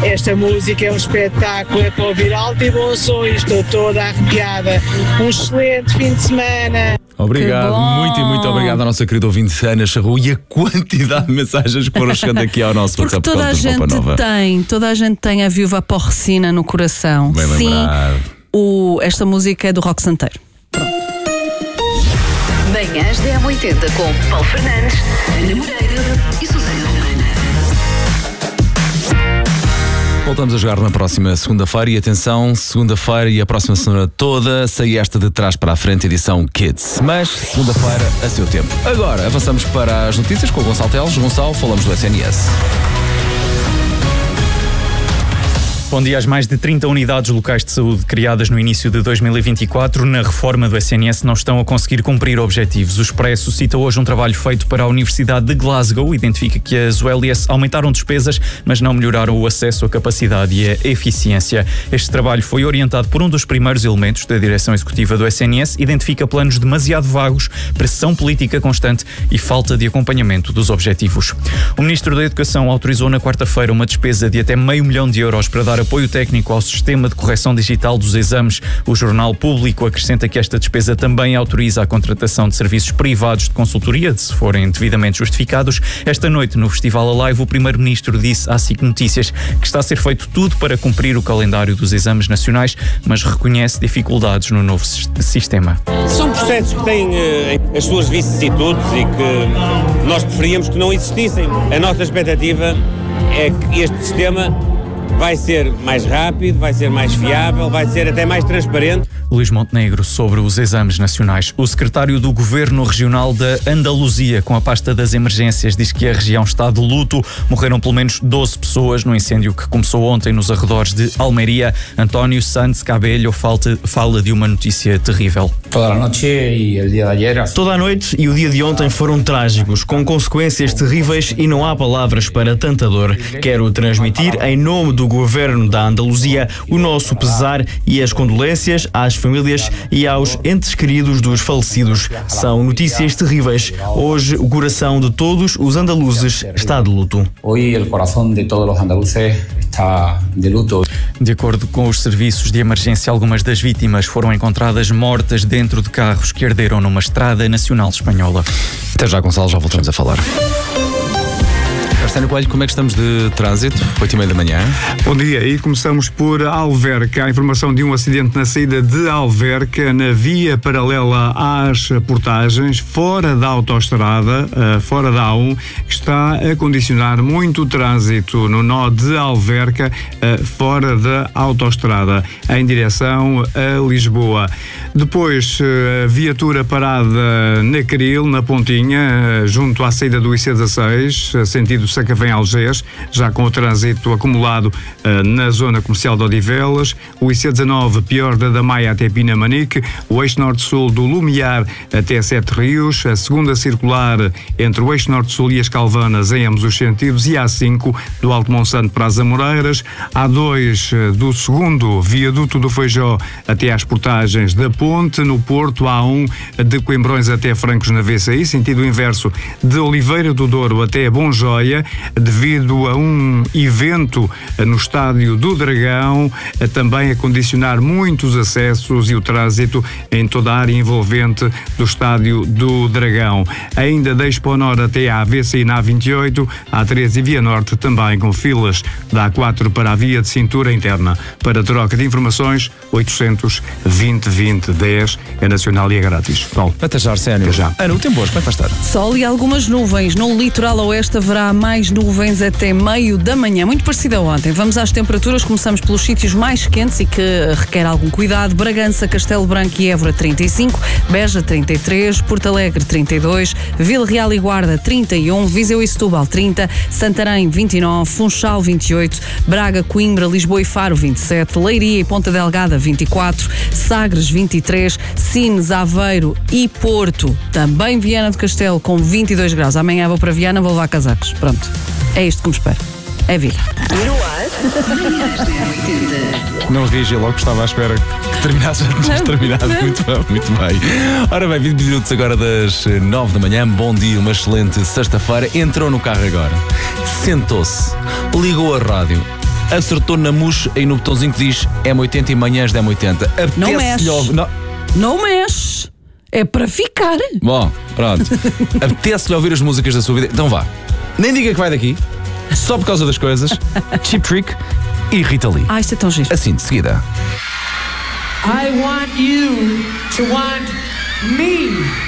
esta música é um espetáculo, é para ouvir alto e bom som e estou toda arrepiada. Um excelente fim de semana. Obrigado, muito obrigado à nossa querida ouvinte Ana Charrua e a quantidade de mensagens que foram chegando aqui ao nosso WhatsApp. Porque toda a gente tem a viúva porcina no coração. Bem sim, lembrado. esta música é do rock santeiro. Manhãs da M80 com Paulo Fernandes, Ana Moreira e Susana Romana. Voltamos a jogar na próxima segunda-feira e atenção, segunda-feira e a próxima semana toda sai esta de trás para a frente edição Kids. Mas segunda-feira a seu tempo. Agora avançamos para as notícias com o Gonçalo Teles. Gonçalo, falamos do SNS. Bom dia. As mais de 30 unidades locais de saúde criadas no início de 2024 na reforma do SNS não estão a conseguir cumprir objetivos. O Expresso cita hoje um trabalho feito para a Universidade de Glasgow. Identifica que as ULS aumentaram despesas, mas não melhoraram o acesso, a capacidade e a eficiência. Este trabalho foi orientado por um dos primeiros elementos da direção executiva do SNS. Identifica planos demasiado vagos, pressão política constante e falta de acompanhamento dos objetivos. O Ministro da Educação autorizou na quarta-feira uma despesa de até €500 mil para dar apoio técnico ao sistema de correção digital dos exames. O Jornal Público acrescenta que esta despesa também autoriza a contratação de serviços privados de consultoria, se forem devidamente justificados. Esta noite, no Festival Alive, o Primeiro-Ministro disse à SIC Notícias que está a ser feito tudo para cumprir o calendário dos exames nacionais, mas reconhece dificuldades no novo sistema. São processos que têm as suas vicissitudes e que nós preferíamos que não existissem. A nossa expectativa é que este sistema vai ser mais rápido, vai ser mais fiável, vai ser até mais transparente. Luís Montenegro, sobre os exames nacionais. O secretário do Governo Regional da Andaluzia, com a pasta das emergências, diz que a região está de luto. Morreram pelo menos 12 pessoas no incêndio que começou ontem nos arredores de Almeria. António Sanz Cabello fala de uma notícia terrível. Toda a noite e o dia de ayer. Toda a noite e o dia de ontem foram trágicos, com consequências terríveis e não há palavras para tanta dor. Quero transmitir, em nome do Governo da Andaluzia, o nosso pesar e as condolências às famílias e aos entes queridos dos falecidos. São notícias terríveis. Hoje, o coração de todos os andaluzes está de luto. Hoje, o coração de todos os andaluzes está de luto. De acordo com os serviços de emergência, algumas das vítimas foram encontradas mortas dentro de carros que arderam numa estrada nacional espanhola. Até já, Gonçalo, já voltamos a falar. Arsénio Coelho, como é que estamos de trânsito? 8h30 da manhã. Bom dia, e começamos por Alverca. A informação de um acidente na saída de Alverca, na via paralela às portagens, fora da autoestrada, fora da A1, que está a condicionar muito o trânsito no nó de Alverca, fora da autoestrada, em direção a Lisboa. Depois, viatura parada na Caril, na Pontinha, junto à saída do IC16, sentido Sacavém-Algés, já com o trânsito acumulado na zona comercial de Odivelas. O IC19, Piorda da Maia até Pinamanique. O eixo norte-sul do Lumiar até Sete Rios. A segunda circular entre o eixo norte-sul e as Calvanas em ambos os sentidos. E a A5 do Alto Monsanto para as Amoreiras. A2 do segundo viaduto do Feijó até às portagens da Ponte. No Porto, A1 de Coimbrões até Francos na VCI. Sentido inverso de Oliveira do Douro até Bom Joia, devido a um evento no Estádio do Dragão, também a condicionar muitos acessos e o trânsito em toda a área envolvente do Estádio do Dragão. Ainda da Expo Norte até à VCI na A28, A13 e Via Norte também com filas da A4 para a via de cintura interna. Para troca de informações, 800 20 20 10 é nacional e é grátis. Paulo. Até já, Arsénio. Até já. Ana, o tempo hoje, como é que vai estar? Sol e algumas nuvens. No litoral oeste haverá mais nuvens até meio da manhã, muito parecido a ontem. Vamos às temperaturas, começamos pelos sítios mais quentes e que requer algum cuidado. Bragança, Castelo Branco e Évora 35, Beja 33, Porto Alegre 32, Vila Real e Guarda 31, Viseu e Setúbal 30, Santarém 29, Funchal 28, Braga, Coimbra, Lisboa e Faro 27, Leiria e Ponta Delgada 24, Sagres 23, Sines, Aveiro e Porto, também Viana do Castelo com 22 graus. Amanhã vou para Viana, vou levar casacos. Pronto, é isto que me espera. É vida. Não reagi logo, estava à espera que terminasse antes de terminar. Muito bem, muito bem. Ora bem, 20 minutos agora das 9 da manhã. Bom dia, uma excelente sexta-feira. Entrou no carro agora, sentou-se, ligou a rádio acertou na mousse aí no botãozinho que diz M80 e manhãs da M80. Não mexe. Não mexe. É para ficar. Bom, pronto. Apetece-lhe ouvir as músicas da sua vida. Então vá. Nem diga que vai daqui. Só por causa das coisas. Cheap Trick e Rita Lee. Isto é tão giro. Assim, de seguida. I want you to want me.